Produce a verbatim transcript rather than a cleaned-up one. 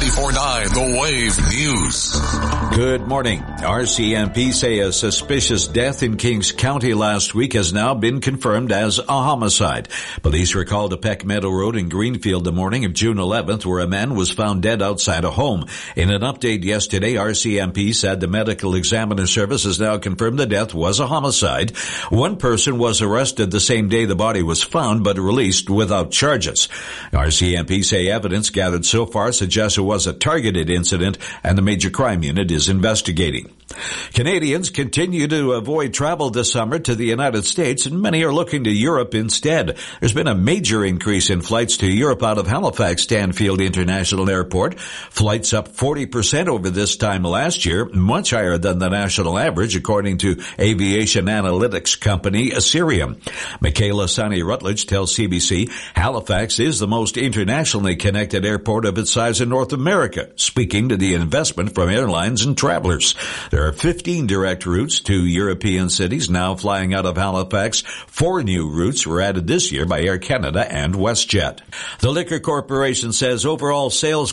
ninety-four point nine The Wave News. Good morning. R C M P say a suspicious death in Kings County last week has now been confirmed as a homicide. Police were called to Peck Meadow Road in Greenfield the morning of June eleventh, where a man was found dead outside a home. In an update yesterday, R C M P said the medical examiner service has now confirmed the death was a homicide. One person was arrested the same day the body was found, but released without charges. R C M P say evidence gathered so far suggests it was a targeted incident, and the Major Crime Unit is investigating. Canadians continue to avoid travel this summer to the United States, and many are looking to Europe instead. There's been a major increase in flights to Europe out of Halifax Stanfield International Airport. Flights up forty percent over this time last year, much higher than the national average, according to aviation analytics company Cirium. Michaela Sonny Rutledge tells C B C Halifax is the most internationally connected airport of its size in North America, speaking to the investment from airlines and travelers. There are fifteen direct routes to European cities now flying out of Halifax. Four new routes were added this year by Air Canada and WestJet. The Liquor Corporation says overall sales